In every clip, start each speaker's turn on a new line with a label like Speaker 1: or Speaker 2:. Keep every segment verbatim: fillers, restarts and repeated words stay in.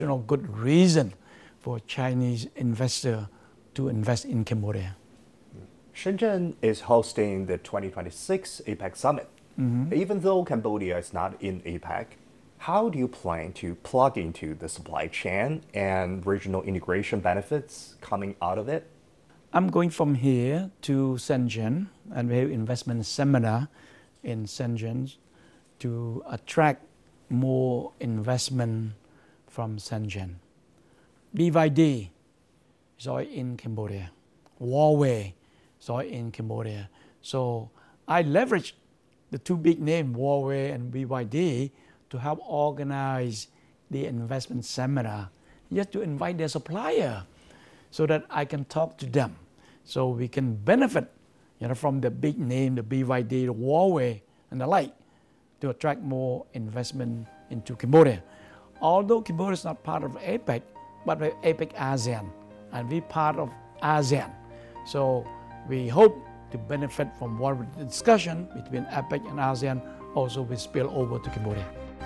Speaker 1: no good reason for Chinese investor to invest in Cambodia.
Speaker 2: Shenzhen is hosting the twenty twenty-six APEC Summit. Mm-hmm. Even though Cambodia is not in APEC, how do you plan to plug into the supply chain and regional integration benefits coming out of it?
Speaker 1: I'm going from here to Shenzhen, and we have investment seminar in Shenzhen to attract more investment from Shenzhen. B Y D is all in Cambodia. Huawei is all in Cambodia. So I leverage the two big names, Huawei and B Y D, to help organize the investment seminar, just to invite their supplier so that I can talk to them. So we can benefit, you know, from the big name, the B Y D, the Huawei, and the like, to attract more investment into Cambodia. Although Cambodia is not part of APEC, but we're APEC ASEAN, and we're part of ASEAN. So we hope to benefit from what the discussion between APEC and ASEAN also will spill over to Cambodia.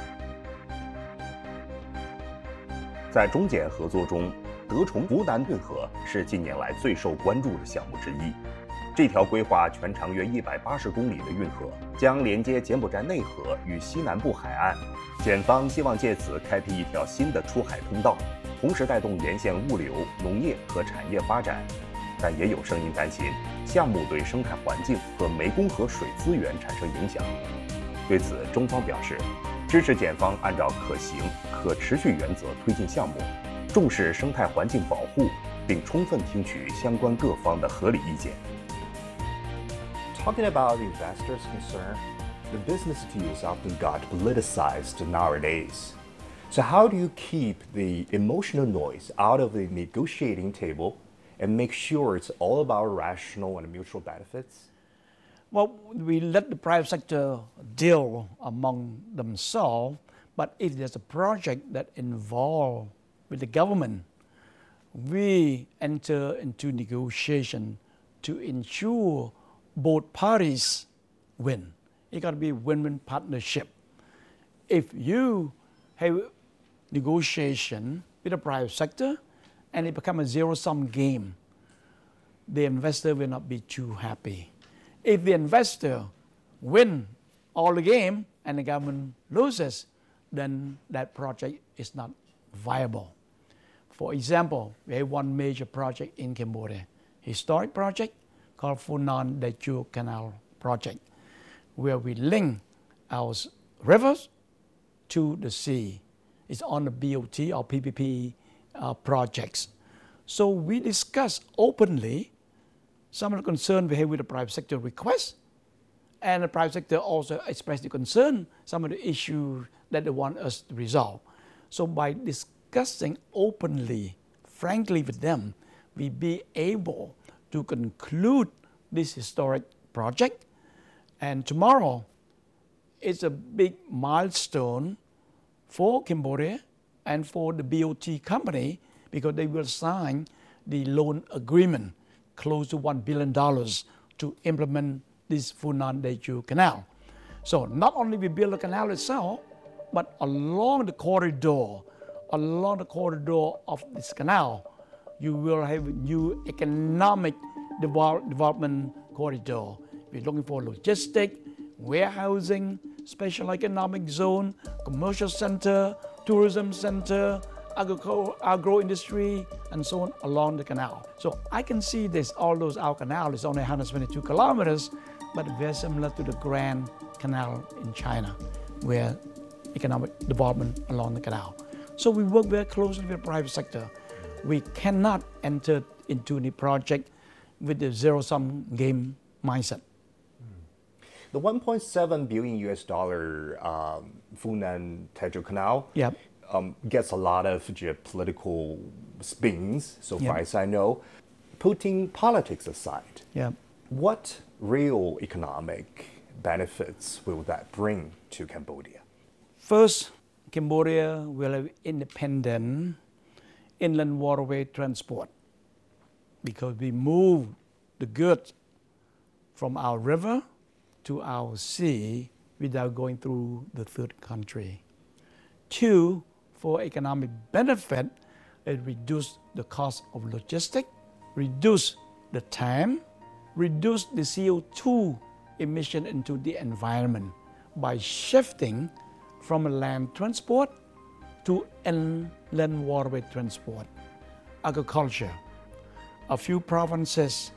Speaker 2: 在中柬合作中，德崇湖南运河是近年来最受关注的项目之一。这条规划全长约一百八十公里的运河，将连接柬埔寨内河与西南部海岸。检方希望借此开辟一条新的出海通道，同时带动沿线物流、农业和产业发展。但也有声音担心，项目对生态环境和湄公河水资源产生影响。对此，中方表示，支持检方按照可行、可持续原则推进项目，重视生态环境保护，并充分听取相关各方的合理意见。Talking about the investors' concern, the business views often got politicized nowadays. So how do you keep the emotional noise out of the negotiating table and make sure it's all about rational and mutual benefits?
Speaker 1: Well, we let the private sector deal among themselves, but if there's a project that involves with the government, we enter into negotiation to ensure both parties win. It got to be a win-win partnership. If you have negotiation with the private sector and it becomes a zero-sum game, the investor will not be too happy. If the investor wins all the game and the government loses, then that project is not viable. For example, we have one major project in Cambodia, historic project called Funan Daichu Canal Project, where we link our rivers to the sea. It's on the B O T or P P P uh, projects. So we discuss openly some of the concern we have with the private sector requests, and the private sector also expressed the concern, some of the issues that they want us to resolve. So by discussing openly, frankly with them, we be able to conclude this historic project. And tomorrow is a big milestone for Cambodia and for the B O T company, because they will sign the loan agreement close to one billion dollars to implement this Funan Daichu Canal. So not only we build the canal itself, but along the corridor, along the corridor of this canal, you will have a new economic develop, development corridor. We're looking for logistic, warehousing, special economic zone, commercial center, tourism center, agro, agro industry, and so on along the canal. So I can see this, all those, our canal is only one hundred twenty-two kilometers, but very similar to the Grand Canal in China, where economic development along the canal. So we work very closely with the private sector. We cannot enter into any project with the zero-sum game mindset.
Speaker 2: The one point seven billion U S dollar um, Funan Daichu Canal
Speaker 1: yep.
Speaker 2: um, gets a lot of geopolitical spins, so far
Speaker 1: yep.
Speaker 2: as I know. Putting politics aside,
Speaker 1: yep.
Speaker 2: what real economic benefits will that bring to Cambodia?
Speaker 1: First, Cambodia will have independent inland waterway transport, because we move the goods from our river to our sea without going through the third country. Two, for economic benefit, it reduces the cost of logistics, reduce the time, reduce the C O two emission into the environment by shifting from land transport to inland waterway transport. Agriculture. A few provinces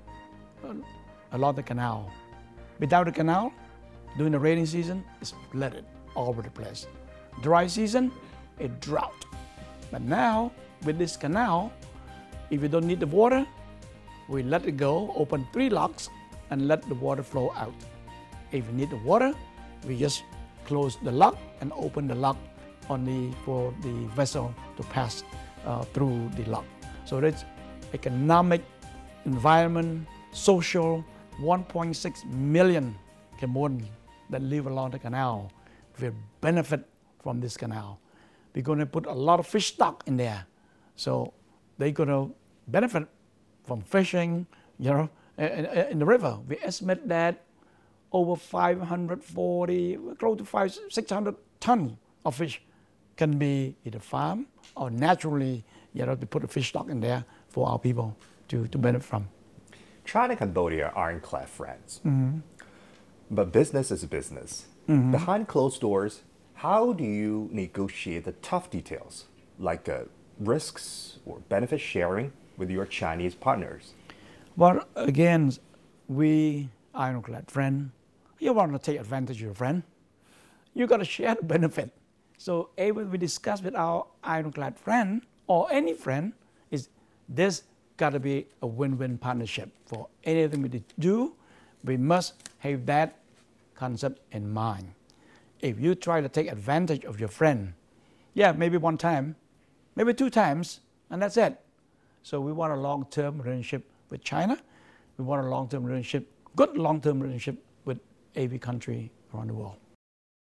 Speaker 1: along the canal. Without the canal, during the rainy season, it's flooded all over the place. Dry season, a drought. But now, with this canal, if you don't need the water, we let it go, open three locks, and let the water flow out. If you need the water, we just close the lock and open the lock only for the vessel to pass uh, through the lock. So that's economic, environment, social, one point six million Cambodians that live along the canal will benefit from this canal. We're going to put a lot of fish stock in there. So they're going to benefit from fishing, you know, in, in the river. We estimate that over five hundred forty, close to five, six hundred tons of fish can be either farmed or naturally, you know, to put a fish stock in there for our people to, to benefit from.
Speaker 2: China and Cambodia are ironclad friends.
Speaker 1: Mm-hmm.
Speaker 2: But business is business. Mm-hmm. Behind closed doors, how do you negotiate the tough details, like uh, risks or benefit sharing with your Chinese partners?
Speaker 1: Well, again, we ironclad friend. You want to take advantage of your friend, you got to share the benefit. So even we discuss with our ironclad friend or any friend, is this got to be a win-win partnership. For anything we do, we must have that concept in mind. If you try to take advantage of your friend, yeah, maybe one time, maybe two times, and that's it. So we want a long-term relationship with China. We want a long-term relationship, good long-term relationship with every country around the world.